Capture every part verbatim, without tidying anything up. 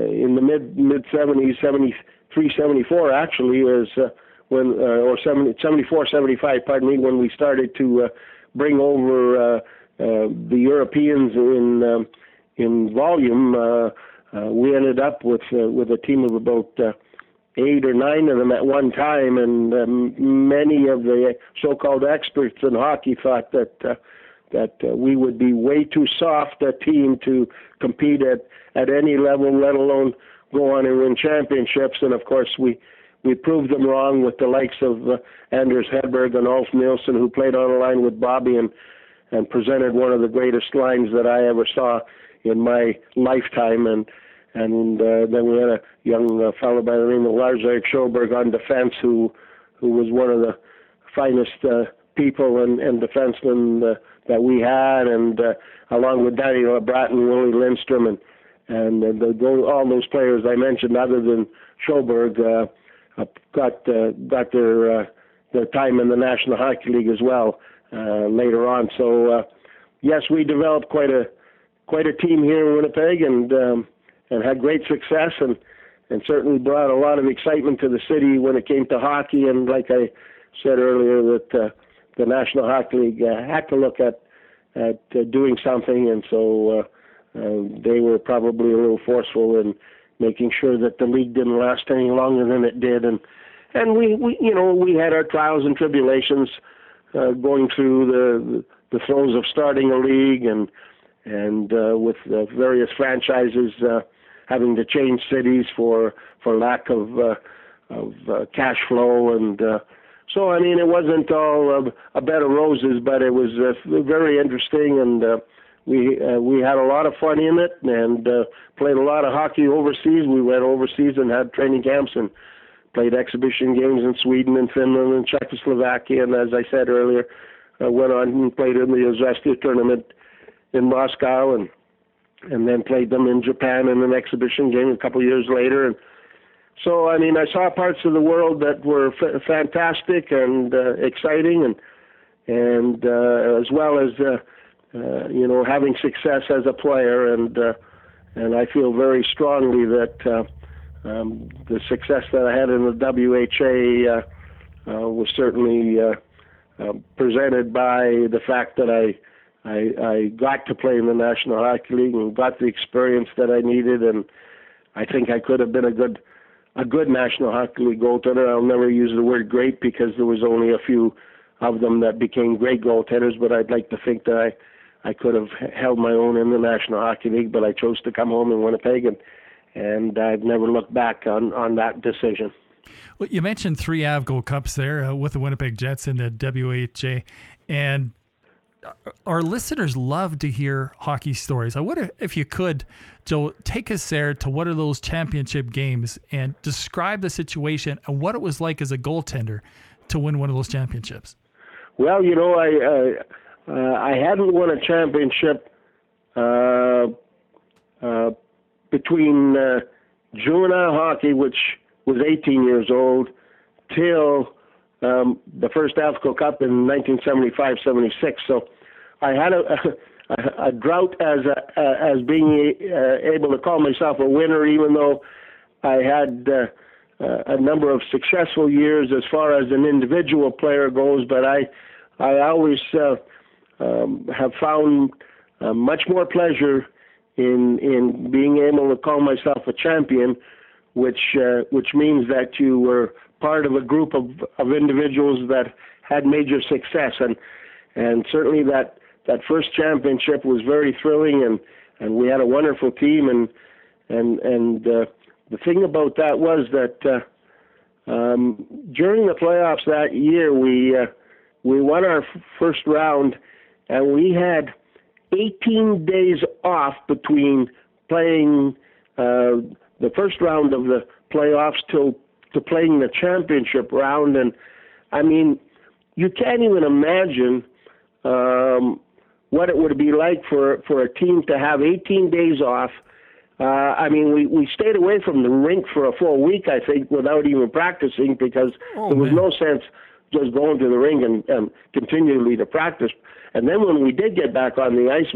in the mid mid seventies, seventy-three, seventy-four actually is uh, when uh, or seventy, seventy-four, seventy-five, pardon me, when we started to uh, bring over uh, uh, the Europeans in um, in volume. Uh, uh, we ended up with uh, with a team of about uh, eight or nine of them at one time, and um, many of the so-called experts in hockey thought that uh, that uh, we would be way too soft a team to compete at, at any level, let alone go on and win championships. And of course, we we proved them wrong with the likes of uh, Anders Hedberg and Ulf Nilsson, who played on a line with Bobby and and presented one of the greatest lines that I ever saw in my lifetime. And and uh, then we had a young uh, fellow by the name of Lars-Erik Sjoberg on defense, who who was one of the finest uh, people and, and defensemen uh, that we had, and uh, along with Danny LeBrat and Willie Lindstrom, and and uh, the, all those players I mentioned, other than Sjoberg, uh, uh, got uh, got their uh, their time in the National Hockey League as well uh, later on. So uh, yes, we developed quite a quite a team here in Winnipeg, and um, and had great success, and and certainly brought a lot of excitement to the city when it came to hockey. And like I said earlier, that uh, the National Hockey League uh, had to look at at uh, doing something, and so uh, uh, they were probably a little forceful in making sure that the league didn't last any longer than it did. And and we, we you know, we had our trials and tribulations uh, going through the the throes of starting a league, and and uh, with uh, various franchises uh, having to change cities for for lack of uh, of uh, cash flow. And uh, so, I mean, it wasn't all uh, a bed of roses, but it was uh, very interesting, and uh, we uh, we had a lot of fun in it, and uh, played a lot of hockey overseas. We went overseas and had training camps and played exhibition games in Sweden and Finland and Czechoslovakia, and as I said earlier, uh, went on and played in the Izvestia tournament in Moscow, and and then played them in Japan in an exhibition game a couple of years later. And so, I mean, I saw parts of the world that were f- fantastic and uh, exciting, and and uh, as well as uh, uh, you know, having success as a player. And uh, and I feel very strongly that uh, um, the success that I had in the W H A uh, uh, was certainly uh, uh, presented by the fact that I. I, I got to play in the National Hockey League and got the experience that I needed, and I think I could have been a good a good National Hockey League goaltender. I'll never use the word great because there was only a few of them that became great goaltenders, but I'd like to think that I, I could have held my own in the National Hockey League, but I chose to come home in Winnipeg, and, and I've never looked back on, on that decision. Well, you mentioned three Avgo Cups there uh, with the Winnipeg Jets and the W H A, and our listeners love to hear hockey stories. I wonder if you could, Joe, take us there to what are those championship games and describe the situation and what it was like as a goaltender to win one of those championships. Well, you know, I uh, uh, I hadn't won a championship uh, uh, between uh, Juna hockey, which was eighteen years old, till um, the first Avco Cup in nineteen seventy-five seventy-six. So I had a, a, a drought as a, uh, as being uh, able to call myself a winner, even though I had uh, uh, a number of successful years as far as an individual player goes. But I I always uh, um, have found uh, much more pleasure in in being able to call myself a champion, which uh, which means that you were part of a group of, of individuals that had major success, and and certainly that, that first championship was very thrilling, and, and we had a wonderful team, and and and uh, the thing about that was that uh, um, during the playoffs that year we uh, we won our f- first round, and we had eighteen days off between playing uh, the first round of the playoffs till to playing the championship round. And I mean, you can't even imagine um, what it would be like for, for a team to have eighteen days off. Uh, I mean, we, we stayed away from the rink for a full week, I think, without even practicing, because oh, there was man. no sense just going to the rink and, and continually to practice. And then when we did get back on the ice, we,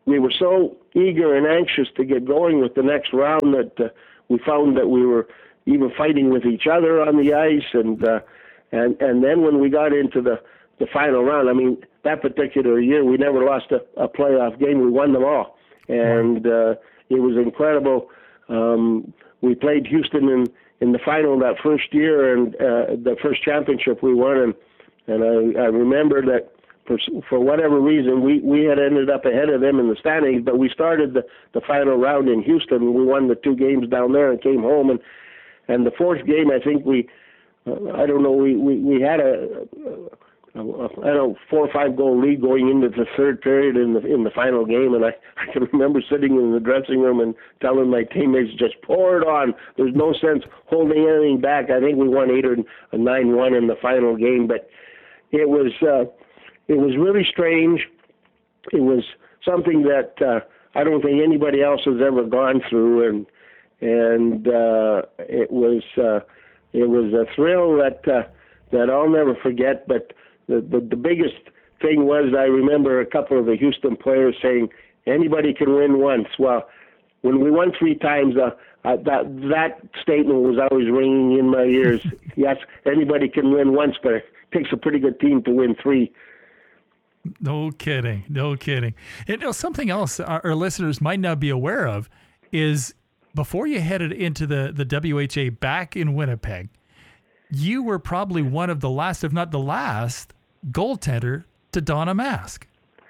we were so eager and anxious to get going with the next round that uh, we found that we were even fighting with each other on the ice, and uh, and and then when we got into the the final round, I mean, that particular year we never lost a, a playoff game. We won them all, and uh, it was incredible. Um, we played Houston in, in the final that first year, and uh, the first championship we won, and and I, I remember that for for whatever reason we, we had ended up ahead of them in the standings, but we started the, the final round in Houston. We won the two games down there and came home, and and the fourth game I think we uh, I don't know we, we, we had a, a, a I don't know four or five goal lead going into the third period in the in the final game, and I, I can remember sitting in the dressing room and telling my teammates, just pour it on. There's no sense holding anything back. I think we won eight or nine one in the final game, but it was. Uh, It was really strange. It was something that uh, I don't think anybody else has ever gone through, and and uh, it was uh, it was a thrill that uh, that I'll never forget. But the, the the biggest thing was I remember a couple of the Houston players saying anybody can win once. Well, when we won three times, uh, uh, that that statement was always ringing in my ears. Yes, anybody can win once, but it takes a pretty good team to win three. No kidding. No kidding. And you know, something else our, our listeners might not be aware of is before you headed into the, the W H A back in Winnipeg, you were probably one of the last, if not the last, goaltender to don a mask.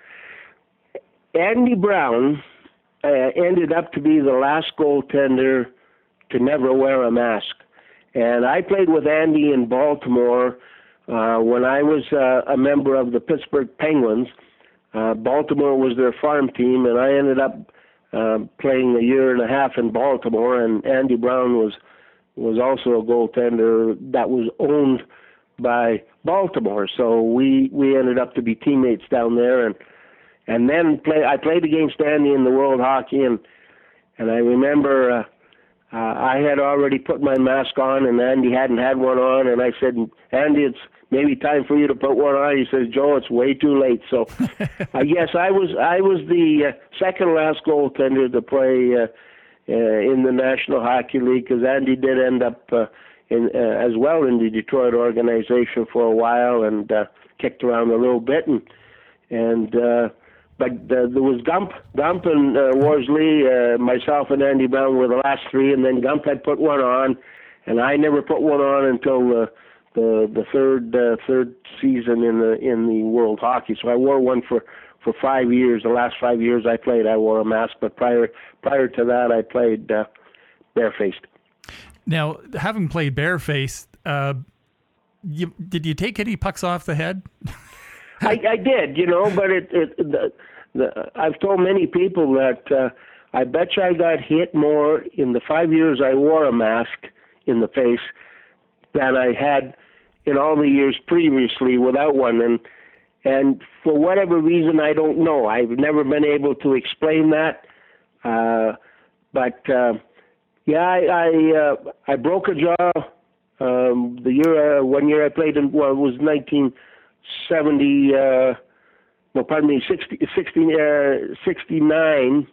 Andy Brown uh, ended up to be the last goaltender to never wear a mask. And I played with Andy in Baltimore Uh, when I was uh, a member of the Pittsburgh Penguins. Uh, Baltimore was their farm team, and I ended up uh, playing a year and a half in Baltimore, and Andy Brown was was also a goaltender that was owned by Baltimore. So we, we ended up to be teammates down there, and and then play, I played against Andy in the World Hockey, and, and I remember uh, uh, I had already put my mask on, and Andy hadn't had one on, and I said, Andy, it's maybe time for you to put one on. He says, Joe, it's way too late. So I guess I was I was the uh, second last goaltender to play uh, uh, in the National Hockey League, because Andy did end up uh, in uh, as well in the Detroit organization for a while, and uh, kicked around a little bit. And and uh, but uh, there was Gump, Gump and uh, Worsley, uh, myself and Andy Brown were the last three, and then Gump had put one on, and I never put one on until uh, the the third uh, third season in the in the World Hockey. So I wore one for, for five years. The last five years I played, I wore a mask. But prior prior to that, I played uh, barefaced. Now, having played barefaced, uh, you, did you take any pucks off the head? I, I did, you know, but it, it the, the, I've told many people that uh, I bet you I got hit more in the five years I wore a mask in the face than I had in all the years previously without one. And and for whatever reason, I don't know. I've never been able to explain that. Uh, but uh, yeah, I I, uh, I broke a jaw um, the year uh, one year I played in, well, it was nineteen seventy. Uh, well, pardon me, sixty, sixty, uh, sixty-nine,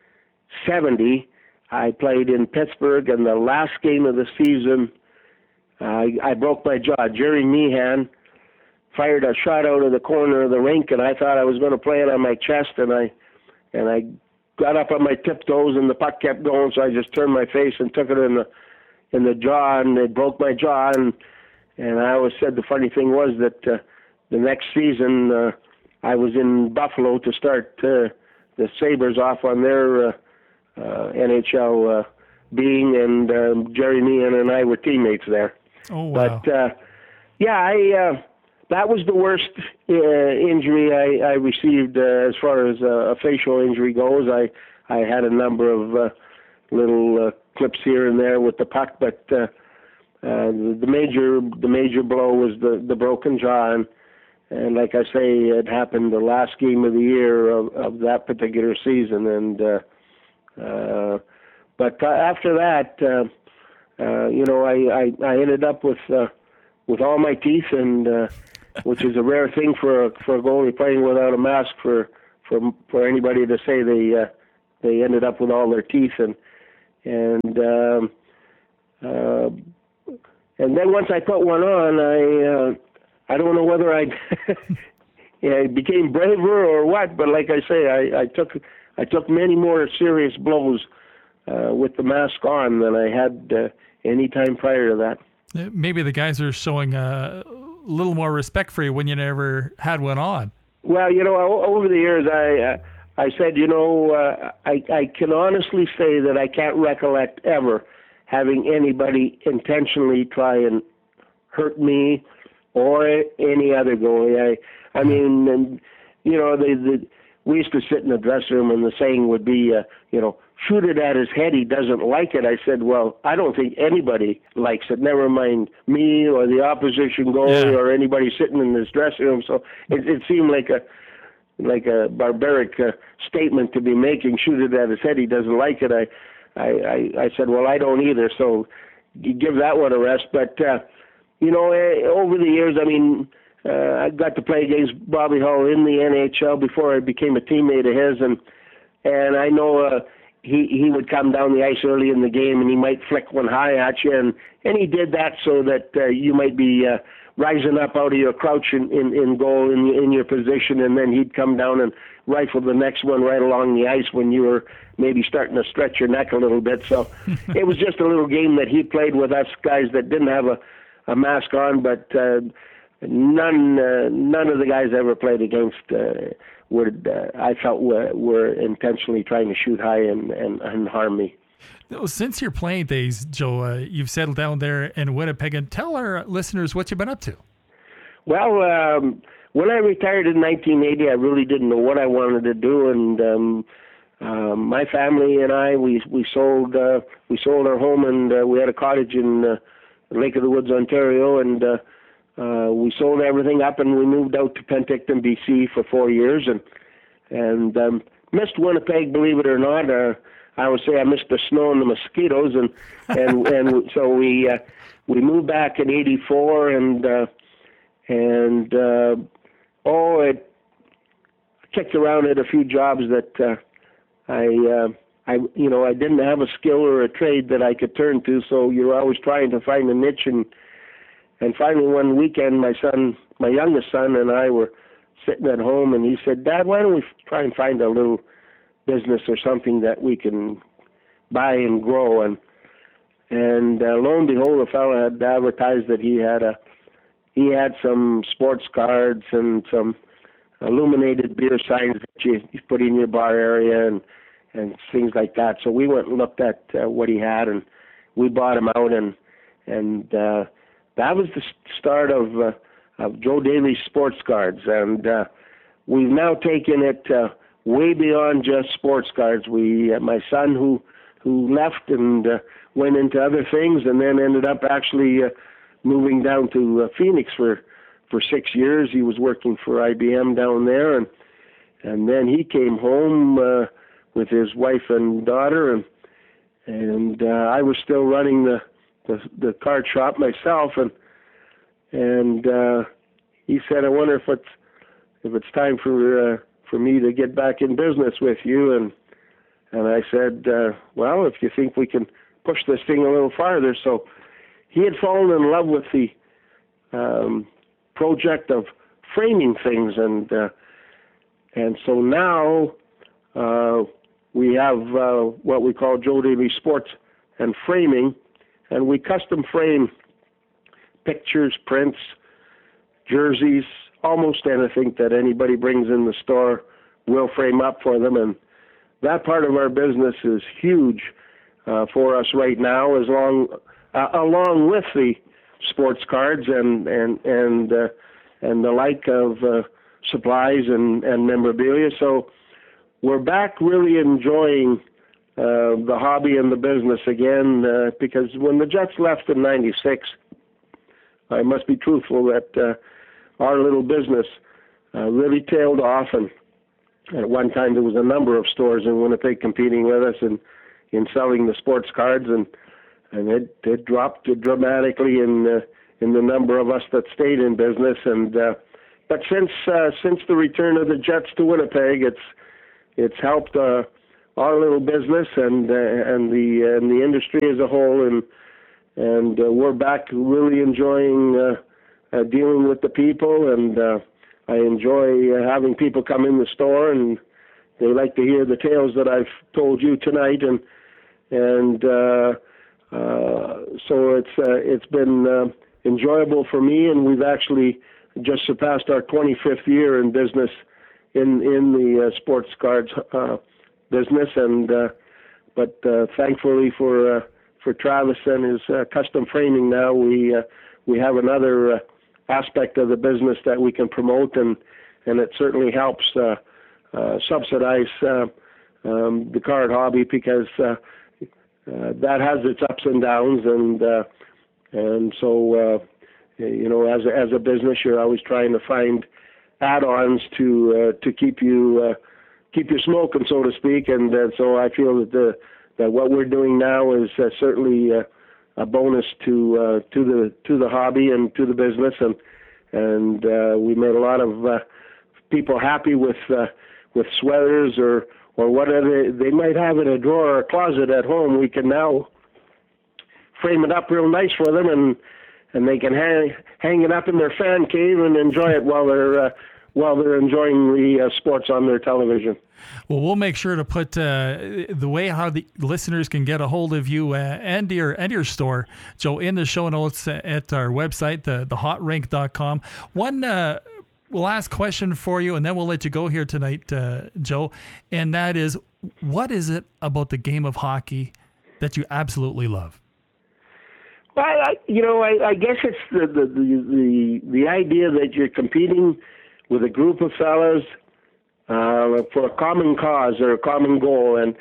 seventy. I played in Pittsburgh, and the last game of the season, Uh, I, I broke my jaw. Jerry Meehan fired a shot out of the corner of the rink, and I thought I was going to play it on my chest, and I and I got up on my tiptoes, and the puck kept going, so I just turned my face and took it in the in the jaw, and it broke my jaw. And and I always said the funny thing was that uh, the next season uh, I was in Buffalo to start uh, the Sabres off on their uh, uh, N H L uh, being, and um, Jerry Meehan and I were teammates there. Oh, wow. But, uh, yeah, I uh, that was the worst uh, injury I, I received uh, as far as uh, a facial injury goes. I, I had a number of uh, little uh, clips here and there with the puck, but uh, uh, the major the major blow was the, the broken jaw. And, and like I say, it happened the last game of the year of, of that particular season. And uh, uh, But uh, after that... Uh, Uh, you know, I, I, I ended up with uh, with all my teeth, and uh, which is a rare thing for a, for a goalie playing without a mask for, for for anybody to say they uh, they ended up with all their teeth. And and um, uh, and then once I put one on, I uh, I don't know whether I yeah, I became braver or what, but like I say, I, I took I took many more serious blows uh, with the mask on than I had uh, any time prior to that. Maybe the guys are showing a little more respect for you when you never had one on. Well, you know, over the years, I uh, I said, you know, uh, I I can honestly say that I can't recollect ever having anybody intentionally try and hurt me or any other goalie. I I mean, and, you know, the the we used to sit in the dressing room, and the saying would be, uh, you know, shoot it at his head, he doesn't like it. I said, well, I don't think anybody likes it, never mind me or the opposition goalie yeah. or anybody sitting in this dressing room. So it, it seemed like a like a barbaric uh, statement to be making, shoot it at his head, he doesn't like it. I, I, I, I said, well, I don't either, so you give that one a rest. But, uh, you know, uh, over the years, I mean, uh, I got to play against Bobby Hull in the N H L before I became a teammate of his, and and I know uh, he he would come down the ice early in the game, and he might flick one high at you, and, and he did that so that uh, you might be uh, rising up out of your crouch in, in, in goal in, in your position, and then he'd come down and rifle the next one right along the ice when you were maybe starting to stretch your neck a little bit. So it was just a little game that he played with us guys that didn't have a, a mask on, but uh, none uh, none of the guys I ever played against uh, would uh, I felt were, were intentionally trying to shoot high and, and, and harm me. Since your playing days, Joe, uh, you've settled down there in Winnipeg, and tell our listeners what you've been up to. Well, um, when I retired in nineteen eighty, I really didn't know what I wanted to do, and um, uh, my family and I we we sold uh, we sold our home, and uh, we had a cottage in uh, Lake of the Woods, Ontario, and uh, uh, we sold everything up, and we moved out to Penticton, B C, for four years, and and um, missed Winnipeg, believe it or not. Uh, I would say I missed the snow and the mosquitoes, and and and so we uh, we moved back in eighty-four, and uh, and uh, oh, it kicked around at a few jobs that uh, I uh, I you know I didn't have a skill or a trade that I could turn to, so you're always trying to find a niche, and and finally one weekend my son, my youngest son, and I were sitting at home, and he said, "Dad, why don't we try and find a little business or something that we can buy and grow?" And and uh, lo and behold, a fellow had advertised that he had a he had some sports cards and some illuminated beer signs that you, you put in your bar area and and things like that. So we went and looked at uh, what he had, and we bought him out, and and uh, that was the start of uh, of Joe Daly Sports Cards, and uh, we've now taken it Uh, way beyond just sports cards. We, uh, my son, who who left and uh, went into other things, and then ended up actually uh, moving down to uh, Phoenix for for six years. He was working for I B M down there, and and then he came home uh, with his wife and daughter, and and uh, I was still running the, the the card shop myself, and and uh, he said, "I wonder if it's if it's time for." Uh, for me to get back in business with you." And and I said, uh, well, if you think we can push this thing a little farther. So he had fallen in love with the um, project of framing things, and uh, and so now uh, we have uh, what we call Joe Daly Sports and Framing, and we custom frame pictures, prints, jerseys, almost anything that anybody brings in the store, we'll frame up for them. And that part of our business is huge uh, for us right now, as long uh, along with the sports cards and and and uh, and the like of uh, supplies and, and memorabilia. So we're back really enjoying uh, the hobby and the business again, uh, because when the Jets left in ninety-six, I must be truthful that uh, our little business uh, really tailed off, and at one time there was a number of stores in Winnipeg competing with us in, in selling the sports cards, and and it, it dropped dramatically in uh, in the number of us that stayed in business. And uh, but since uh, since the return of the Jets to Winnipeg, it's it's helped uh, our little business and uh, and the and the industry as a whole, and and uh, we're back really enjoying uh, uh, dealing with the people, and uh, I enjoy uh, having people come in the store, and they like to hear the tales that I've told you tonight, and and uh, uh, so it's uh, it's been uh, enjoyable for me, and we've actually just surpassed our twenty-fifth year in business in in the uh, sports cards uh, business, and uh, but uh, thankfully for uh, for Travis and his uh, custom framing, now we uh, we have another uh, aspect of the business that we can promote, and and it certainly helps uh, uh, subsidize uh, um, the card hobby, because uh, uh, that has its ups and downs, and uh, and so. Uh, You know, as a, as a business, you're always trying to find add-ons to uh, to keep you uh, keep you smoking, so to speak. And uh, so I feel that the that what we're doing now is uh, certainly uh, a bonus to uh, to the to the hobby and to the business. And and uh, we made a lot of uh, people happy with uh, with sweaters or or whatever they might have in a drawer or a closet at home. We can now frame it up real nice for them, and and they can hang, hang it up in their fan cave and enjoy it while they're uh, while they're enjoying the uh, sports on their television. Well, we'll make sure to put uh, the way how the listeners can get a hold of you uh, and your and your store, Joe, in the show notes at our website, the the hot rink dot com. One uh, last question for you, and then we'll let you go here tonight, uh, Joe, and that is, what is it about the game of hockey that you absolutely love? Well, I, you know, I, I guess it's the, the the the idea that you're competing with a group of fellas uh, for a common cause or a common goal, and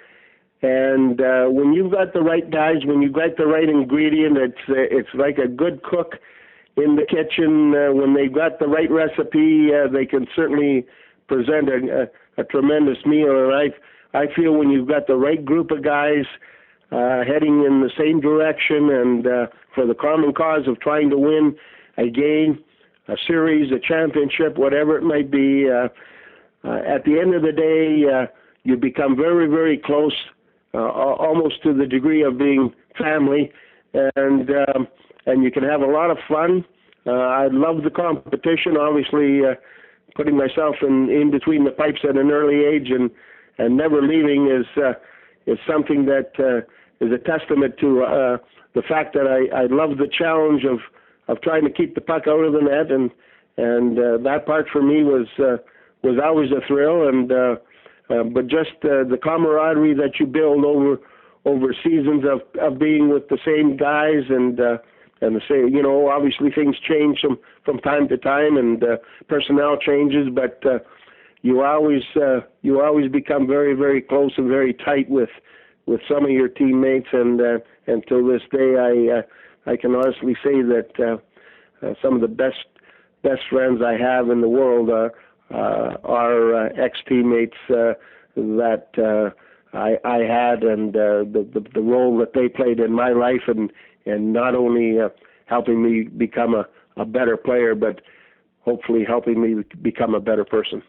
and uh, when you've got the right guys, when you've got the right ingredient, it's uh, it's like a good cook in the kitchen. Uh, when they've got the right recipe, uh, they can certainly present a, a, a tremendous meal. And I I feel when you've got the right group of guys Uh, heading in the same direction, and uh, for the common cause of trying to win a game, a series, a championship, whatever it might be, uh, uh, at the end of the day, uh, you become very, very close, uh, almost to the degree of being family, and um, and you can have a lot of fun. Uh, I love the competition, obviously, uh, putting myself in, in between the pipes at an early age and, and never leaving is uh, is something that uh, is a testament to uh, the fact that I, I love the challenge of, of trying to keep the puck out of the net, and and uh, that part for me was uh, was always a thrill. And uh, uh, but just uh, the camaraderie that you build over over seasons of, of being with the same guys, and uh, and the same, you know, obviously things change from from time to time, and uh, personnel changes, but uh, you always uh, you always become very, very close and very tight with. with some of your teammates, and uh, and till this day, I uh, I can honestly say that uh, uh, some of the best best friends I have in the world are uh, are uh, ex-teammates uh, that uh, I I had, and uh, the, the the role that they played in my life, and and not only uh, helping me become a, a better player, but hopefully helping me become a better person.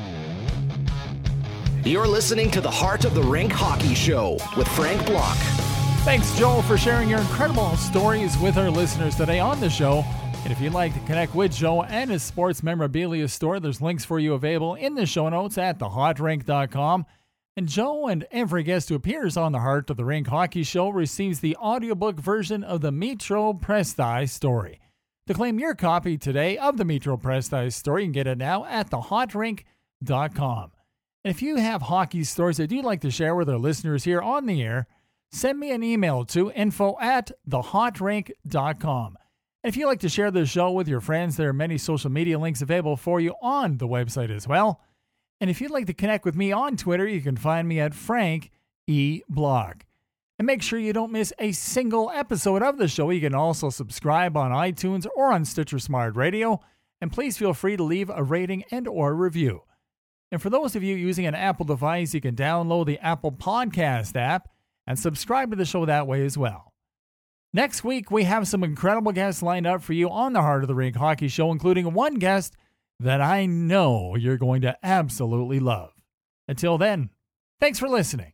You're listening to the Heart of the Rink Hockey Show with Frank Block. Thanks, Joel, for sharing your incredible stories with our listeners today on the show. And if you'd like to connect with Joe and his sports memorabilia store, there's links for you available in the show notes at the hot rink dot com. And Joe and every guest who appears on the Heart of the Rink Hockey Show receives the audiobook version of the Metro Prestize story. To claim your copy today of the Metro Prestize story, you can get it now at the hot rink dot com. And if you have hockey stories that you'd like to share with our listeners here on the air, send me an email to info at the hot rink dot com. And if you'd like to share the show with your friends, there are many social media links available for you on the website as well. And if you'd like to connect with me on Twitter, you can find me at Frank E. Blog. And make sure you don't miss a single episode of the show. You can also subscribe on iTunes or on Stitcher Smart Radio. And please feel free to leave a rating and or review. And for those of you using an Apple device, you can download the Apple Podcast app and subscribe to the show that way as well. Next week, we have some incredible guests lined up for you on the Heart of the Rink Hockey Show, including one guest that I know you're going to absolutely love. Until then, Thanks for listening.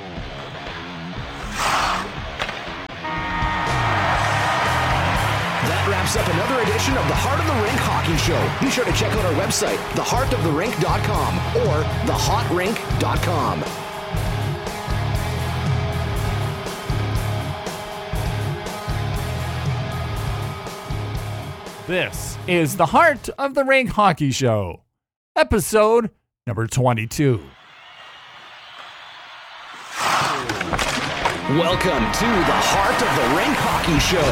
That wraps up another edition of the Heart of the Rink Hockey Show. Be sure to check out our website, the heart of the rink dot com or the hot rink dot com. This is the Heart of the Rink Hockey Show, episode number twenty-two. Welcome to the Heart of the Rink Hockey Show.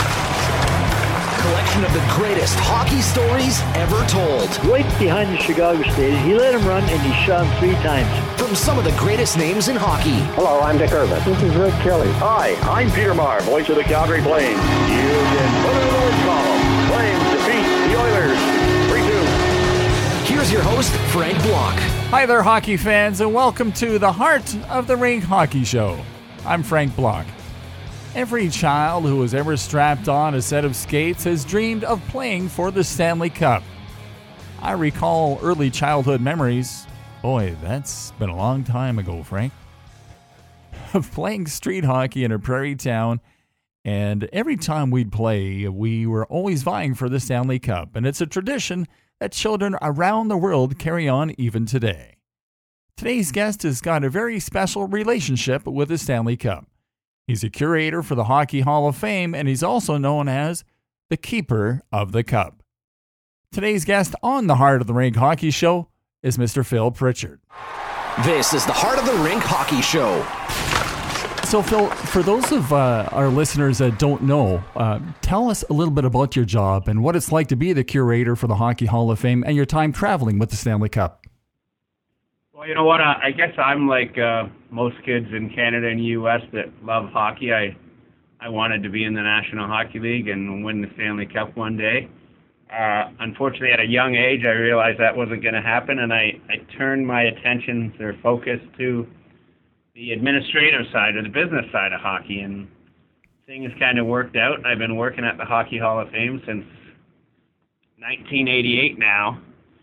Collection of the greatest hockey stories ever told. Right behind the Chicago Stadium. He let him run and he shot him three times. From some of the greatest names in hockey. Hello, I'm Dick Irvin. This is Rick Kelly. Hi, I'm Peter Maher, voice of the Calgary Flames. You can put it in the win column. Flames defeat the Oilers three two. Here's your host, Frank Block. Hi there, hockey fans, and welcome to the Heart of the Rink Hockey Show. I'm Frank Block. Every child who has ever strapped on a set of skates has dreamed of playing for the Stanley Cup. I recall early childhood memories. Boy, that's been a long time ago, Frank. Of playing street hockey in a prairie town, and every time we'd play, we were always vying for the Stanley Cup, and it's a tradition that children around the world carry on even today. Today's guest has got a very special relationship with the Stanley Cup. He's a curator for the Hockey Hall of Fame, and he's also known as the Keeper of the Cup. Today's guest on the Heart of the Rink Hockey Show is Mister Phil Pritchard. This is the Heart of the Rink Hockey Show. So, Phil, for those of uh, our listeners that don't know, uh, tell us a little bit about your job and what it's like to be the curator for the Hockey Hall of Fame and your time traveling with the Stanley Cup. Well, you know what? I guess I'm like uh, most kids in Canada and U S that love hockey. I I wanted to be in the National Hockey League and win the Stanley Cup one day. Uh, unfortunately, at a young age, I realized that wasn't going to happen, and I, I turned my attention or focus to the administrative side or the business side of hockey, and things kind of worked out. I've been working at the Hockey Hall of Fame since nineteen eighty-eight now,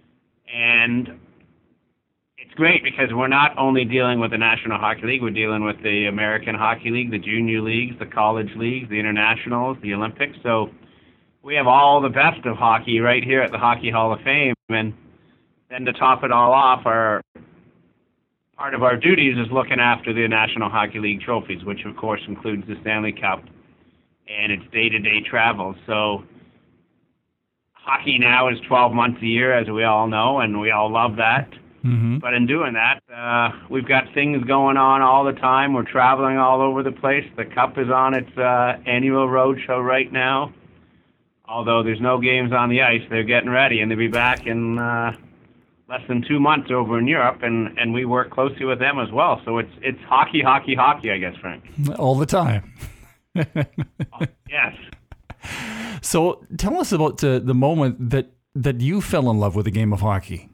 and it's great because we're not only dealing with the National Hockey League, we're dealing with the American Hockey League, the junior leagues, the college leagues, the internationals, the Olympics. So we have all the best of hockey right here at the Hockey Hall of Fame. And then to top it all off, our part of our duties is looking after the National Hockey League trophies, which of course includes the Stanley Cup and its day-to-day travel. So hockey now is twelve months a year, as we all know, and we all love that. Mm-hmm. But in doing that, uh, we've got things going on all the time. We're traveling all over the place. The Cup is on its uh, annual road show right now. Although there's no games on the ice, they're getting ready, and they'll be back in uh, less than two months over in Europe, and, and we work closely with them as well. So it's it's hockey, hockey, hockey, I guess, Frank. All the time. Oh, yes. So tell us about uh, the moment that, that you fell in love with the game of hockey.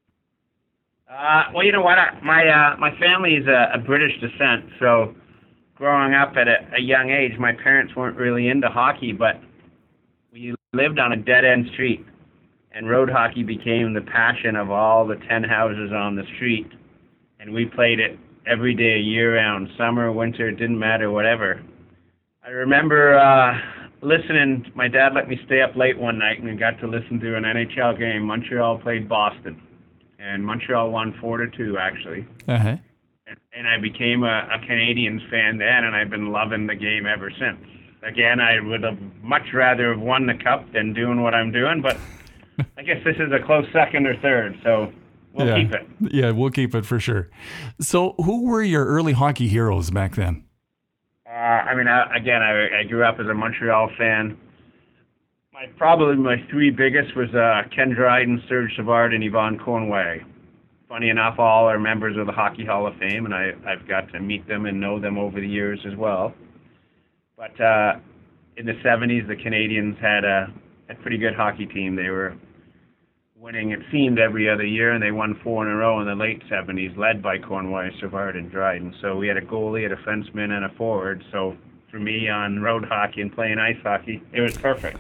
Uh, well, you know what? I, my uh, my family is a, a British descent, so growing up at a, a young age, my parents weren't really into hockey, but we lived on a dead-end street, and road hockey became the passion of all the ten houses on the street, and we played it every day, year-round, summer, winter, it didn't matter, whatever. I remember uh, listening, my dad let me stay up late one night, and we got to listen to an N H L game. Montreal played Boston. And Montreal won four to two, actually. Uh-huh. And, and I became a, a Canadiens fan then, and I've been loving the game ever since. Again, I would have much rather have won the Cup than doing what I'm doing, but I guess this is a close second or third, so we'll yeah. keep it. Yeah, we'll keep it for sure. So who were your early hockey heroes back then? Uh, I mean, I, again, I, I grew up as a Montreal fan. My, probably my three biggest was uh, Ken Dryden, Serge Savard, and Yvonne Conway. Funny enough, all are members of the Hockey Hall of Fame, and I, I've got to meet them and know them over the years as well. But uh, in the seventies, the Canadiens had a, a pretty good hockey team. They were winning, it seemed, every other year, and they won four in a row in the late seventies, led by Conway, Savard, and Dryden. So we had a goalie, a defenseman, and a forward. So for me on road hockey and playing ice hockey, it was perfect.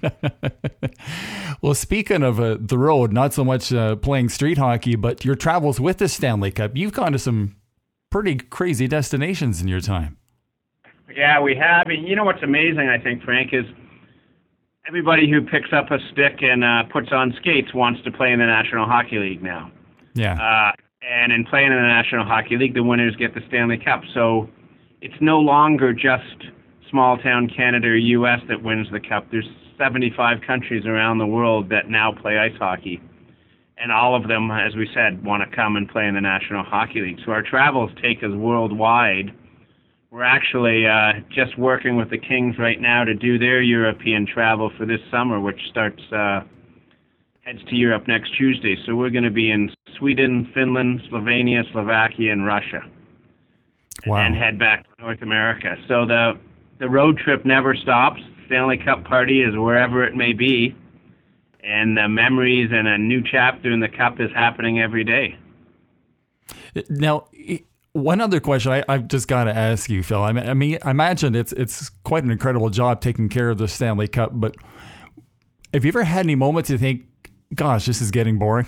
Well, speaking of uh, the road, not so much uh, playing street hockey, but your travels with the Stanley Cup, you've gone to some pretty crazy destinations in your time. Yeah, we have. You know what's amazing, I think, Frank, is everybody who picks up a stick and uh, puts on skates wants to play in the National Hockey League now. Yeah. Uh, and in playing in the National Hockey League, the winners get the Stanley Cup. So it's no longer just small-town Canada or U S that wins the Cup. There's seventy-five countries around the world that now play ice hockey. And all of them, as we said, want to come and play in the National Hockey League. So our travels take us worldwide. We're actually uh, just working with the Kings right now to do their European travel for this summer, which starts uh, heads to Europe next Tuesday. So we're going to be in Sweden, Finland, Slovenia, Slovakia, and Russia. Wow. And head back to North America. So the the road trip never stops. Stanley Cup party is wherever it may be. And the memories and a new chapter in the Cup is happening every day. Now, one other question I, I've just got to ask you, Phil. I mean, I mean, I imagine it's it's quite an incredible job taking care of the Stanley Cup, but have you ever had any moments you think, gosh, this is getting boring?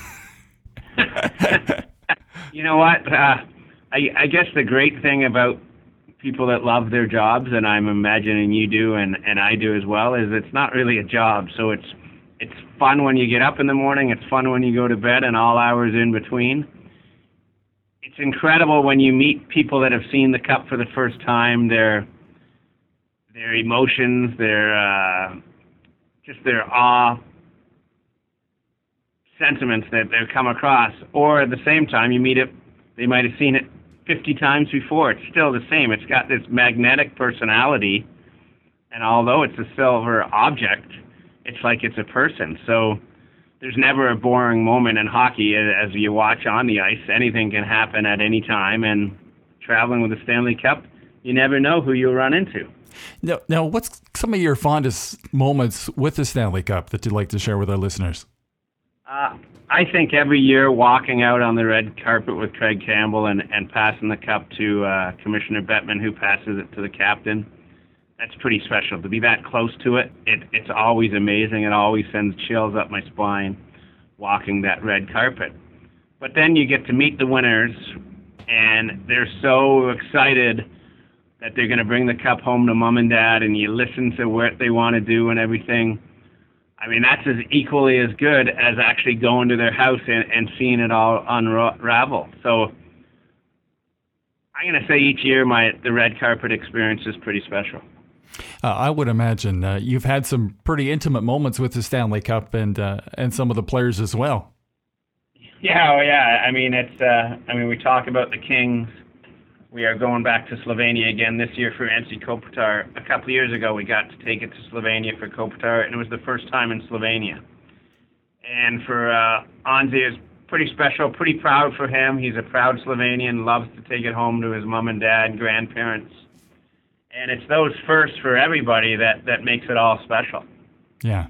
You know what? Uh, I, I guess the great thing about people that love their jobs, and I'm imagining you do and, and I do as well, is it's not really a job. So it's it's fun when you get up in the morning, it's fun when you go to bed, and all hours in between. It's incredible when you meet people that have seen the Cup for the first time, their their emotions, their uh, just their awe sentiments that they've come across. Or at the same time, you meet it, they might have seen it fifty times before. It's still the same. It's got this magnetic personality, and although it's a silver object, it's like it's a person. So there's never a boring moment in hockey as you watch on the ice. Anything can happen at any time, and traveling with the Stanley Cup, you never know who you'll run into. Now, now, what's some of your fondest moments with the Stanley Cup that you'd like to share with our listeners? Uh, I think every year walking out on the red carpet with Craig Campbell and, and passing the cup to uh, Commissioner Bettman, who passes it to the captain, that's pretty special. To be that close to it, it, it's always amazing. It always sends chills up my spine walking that red carpet. But then you get to meet the winners, and they're so excited that they're going to bring the cup home to mom and dad, and you listen to what they want to do and everything. I mean, that's as equally as good as actually going to their house and, and seeing it all unravel. So I'm going to say each year my the red carpet experience is pretty special. Uh, I would imagine uh, you've had some pretty intimate moments with the Stanley Cup and uh, and some of the players as well. Yeah, oh yeah. I mean, it's. Uh, I mean, we talk about the Kings. We are going back to Slovenia again this year for N C Kopitar. A couple of years ago, we got to take it to Slovenia for Kopitar, and it was the first time in Slovenia. And for uh, Anze, it's pretty special, pretty proud for him. He's a proud Slovenian, loves to take it home to his mom and dad and grandparents. And it's those firsts for everybody that, that makes it all special. Yeah.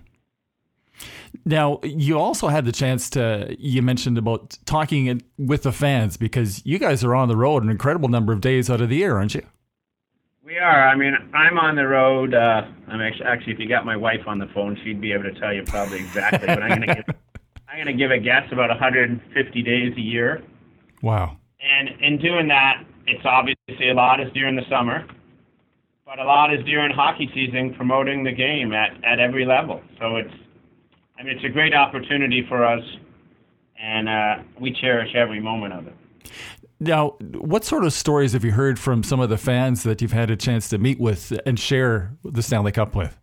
Now, you also had the chance to, you mentioned about talking with the fans, because you guys are on the road an incredible number of days out of the year, aren't you? We are. I mean, I'm on the road. Uh, I'm actually, actually, if you got my wife on the phone, she'd be able to tell you probably exactly. But I'm going to give, I'm going to give a guess about one hundred fifty days a year. Wow. And in doing that, it's obviously a lot is during the summer, but a lot is during hockey season, promoting the game at, at every level. So it's, I mean, it's a great opportunity for us, and uh, we cherish every moment of it. Now, what sort of stories have you heard from some of the fans that you've had a chance to meet with and share the Stanley Cup with?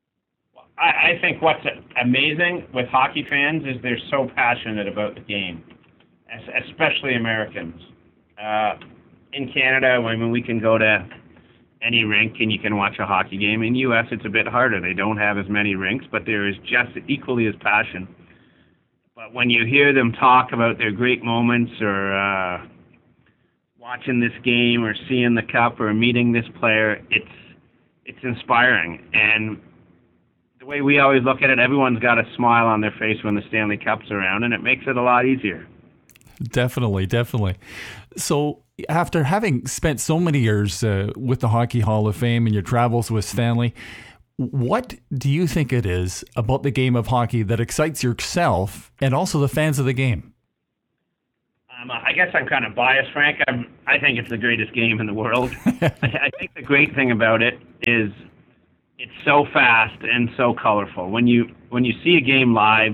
I, I think what's amazing with hockey fans is they're so passionate about the game, especially Americans. Uh, in Canada, I mean, we can go to any rink and you can watch a hockey game. In the U S, it's a bit harder. They don't have as many rinks, but there is just equally as passion. But when you hear them talk about their great moments, or uh, watching this game, or seeing the cup, or meeting this player, it's it's inspiring. And the way we always look at it, everyone's got a smile on their face when the Stanley Cup's around, and it makes it a lot easier. Definitely, definitely. So after having spent so many years uh, with the Hockey Hall of Fame and your travels with Stanley, what do you think it is about the game of hockey that excites yourself and also the fans of the game? I'm, I guess I'm kind of biased, Frank. I'm, I think it's the greatest game in the world. I, I think the great thing about it is it's so fast and so colorful. When you when you see a game live,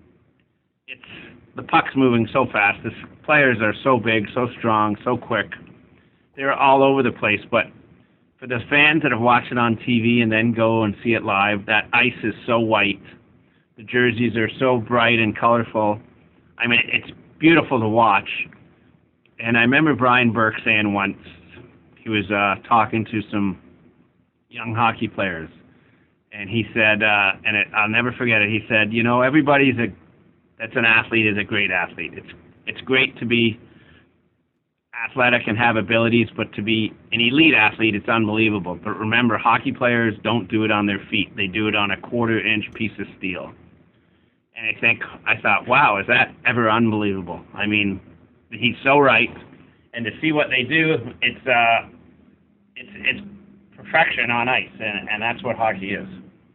it's the puck's moving so fast. The players are so big, so strong, so quick. They're all over the place. But for the fans that have watched it on T V and then go and see it live, that ice is so white. The jerseys are so bright and colorful. I mean, it's beautiful to watch. And I remember Brian Burke saying once, he was uh, talking to some young hockey players, and he said, uh, and it, I'll never forget it, he said, you know, everybody's a, that's an athlete is a great athlete. It's, it's great to be athletic and have abilities, but to be an elite athlete, it's unbelievable. But remember, hockey players don't do it on their feet. They do it on a quarter-inch piece of steel. And I think, I thought, wow, is that ever unbelievable? I mean, he's so right. And to see what they do, it's uh, it's it's perfection on ice, and, and that's what hockey is.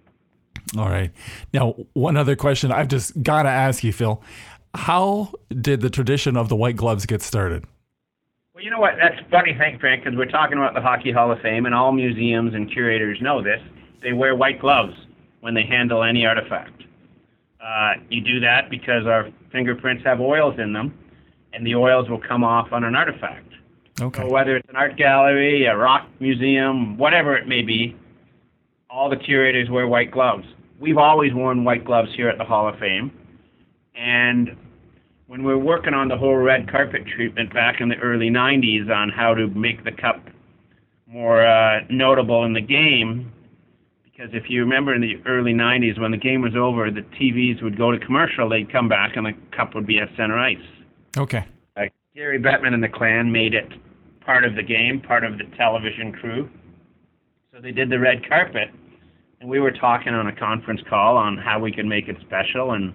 All right. Now, one other question I've just got to ask you, Phil. How did the tradition of the white gloves get started? Well, you know what? That's a funny thing, Frank, because we're talking about the Hockey Hall of Fame, and all museums and curators know this. They wear white gloves when they handle any artifact. Uh, you do that because our fingerprints have oils in them, and the oils will come off on an artifact. Okay. So whether it's an art gallery, a rock museum, whatever it may be, all the curators wear white gloves. We've always worn white gloves here at the Hall of Fame. And when we were working on the whole red carpet treatment back in the early nineties on how to make the cup more uh, notable in the game, because if you remember in the early nineties, when the game was over, the T Vs would go to commercial, they'd come back, and the cup would be at center ice. Okay. Like Gary Bettman and the Clan made it part of the game, part of the television crew. So they did the red carpet, and we were talking on a conference call on how we could make it special, and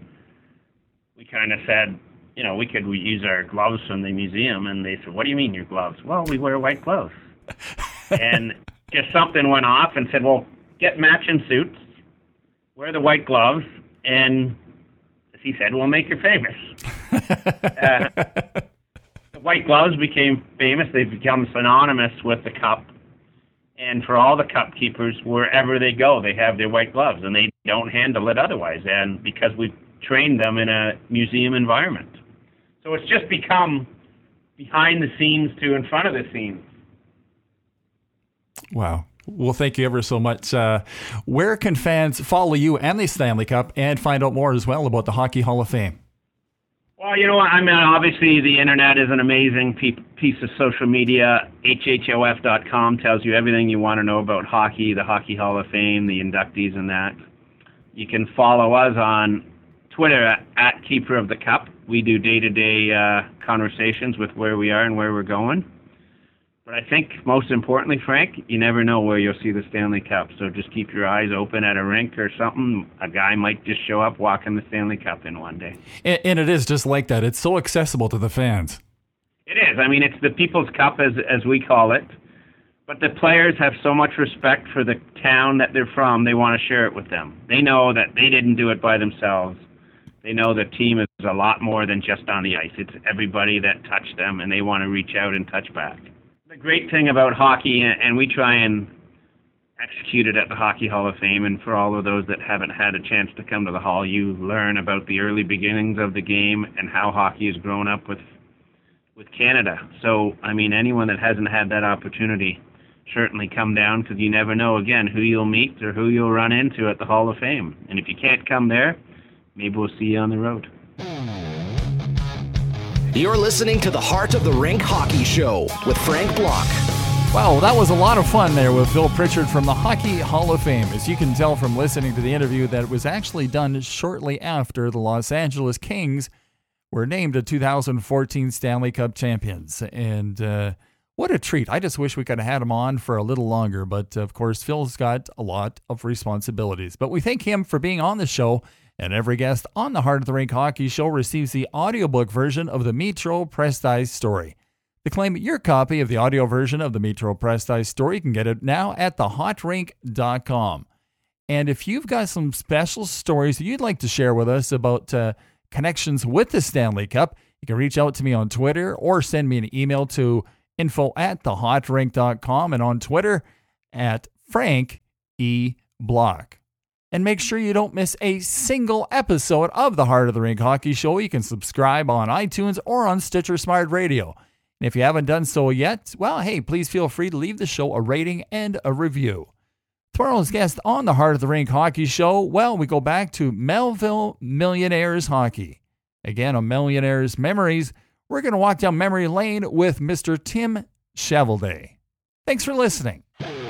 we kind of said, you know, we could use our gloves from the museum, and they said, what do you mean your gloves? Well, we wear white gloves. And just something went off and said, well, get matching suits, wear the white gloves, and as he said, we'll make you famous. uh, the white gloves became famous. They've become synonymous with the cup. And for all the cup keepers, wherever they go, they have their white gloves, and they don't handle it otherwise. And because we've trained them in a museum environment. So it's just become behind the scenes to in front of the scenes. Wow. Well, thank you ever so much. Uh, where can fans follow you and the Stanley Cup and find out more as well about the Hockey Hall of Fame? Well, you know what? I mean, obviously the internet is an amazing pe- piece of social media. H H O F dot com tells you everything you want to know about hockey, the Hockey Hall of Fame, the inductees and that. You can follow us on Twitter at, at Keeper of the Cup. We do day-to-day uh, conversations with where we are and where we're going. But I think most importantly, Frank, you never know where you'll see the Stanley Cup. So just keep your eyes open at a rink or something. A guy might just show up walking the Stanley Cup in one day. And, and it is just like that. It's so accessible to the fans. It is. I mean, it's the People's Cup, as as we call it. But the players have so much respect for the town that they're from, they want to share it with them. They know that they didn't do it by themselves. They know the team is a lot more than just on the ice. It's everybody that touched them, and they want to reach out and touch back. The great thing about hockey, and we try and execute it at the Hockey Hall of Fame, and for all of those that haven't had a chance to come to the Hall, you learn about the early beginnings of the game and how hockey has grown up with with Canada. So, I mean, anyone that hasn't had that opportunity, certainly come down, because you never know, again, who you'll meet or who you'll run into at the Hall of Fame. And if you can't come there, maybe we'll see you on the road. You're listening to the Heart of the Rink Hockey Show with Frank Block. Wow, that was a lot of fun there with Phil Pritchard from the Hockey Hall of Fame. As you can tell from listening to the interview, that it was actually done shortly after the Los Angeles Kings were named the two thousand fourteen Stanley Cup champions. And uh, what a treat. I just wish we could have had him on for a little longer. But, of course, Phil's got a lot of responsibilities. But we thank him for being on the show. And every guest on the Heart of the Rink Hockey Show receives the audiobook version of the Metro Pressed Ice story. To claim your copy of the audio version of the Metro Pressed Ice story, you can get it now at the hot rink dot com. And if you've got some special stories that you'd like to share with us about uh, connections with the Stanley Cup, You can reach out to me on Twitter or send me an email to info at the hot rink dot com and on Twitter at Frank E. Block. And make sure you don't miss a single episode of the Heart of the Rink Hockey Show. You can subscribe on iTunes or on Stitcher Smart Radio. And if you haven't done so yet, well, hey, please feel free to leave the show a rating and a review. Tomorrow's guest on the Heart of the Rink Hockey Show, well, we go back to Melville Millionaires Hockey. Again, on Millionaires Memories, we're going to walk down memory lane with Mister Tim Chevelday. Thanks for listening.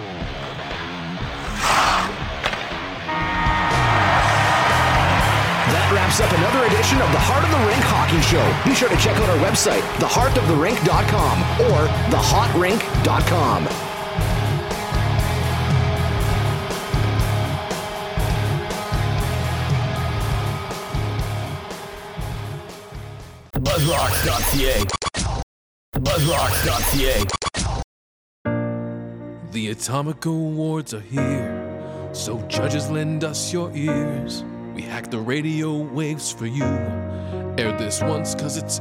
That wraps up another edition of the Heart of the Rink Hockey Show. Be sure to check out our website, the heart of the rink dot com or the hot rink dot com. buzzrocks dot c a buzzrocks dot c a The Atomic Awards are here, so judges lend us your ears. We hack the radio waves for you. Air this once cause it's